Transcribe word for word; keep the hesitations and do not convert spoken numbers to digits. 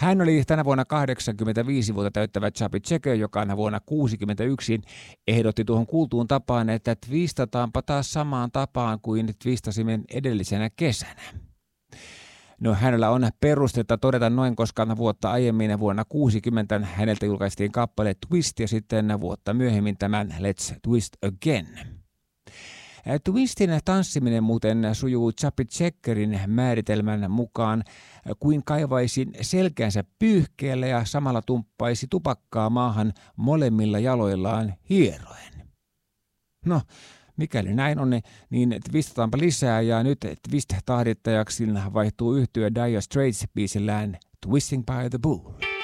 Hän oli tänä vuonna kahdeksankymmentäviisi vuotta täyttävä Chubby Checker, joka vuonna kuusikymmentäyksi ehdotti tuohon kuultuun tapaan, että twistataanpa taas samaan tapaan kuin twistasimme edellisenä kesänä. No hänellä on perustetta todeta noin, koska vuotta aiemmin vuonna kuusikymmentä häneltä julkaistiin kappale Twist ja sitten vuotta myöhemmin tämän Let's Twist Again. Twistin tanssiminen muuten sujuu Chubby Checkerin määritelmän mukaan kuin kaivaisi selkänsä pyyhkeellä ja samalla tumppaisi tupakkaa maahan molemmilla jaloillaan hieroen. No, mikäli näin on, niin twistataanpa lisää ja nyt twist-tahdittajaksi vaihtuu yhtye Dire Straits biisillään Twisting by the Pool.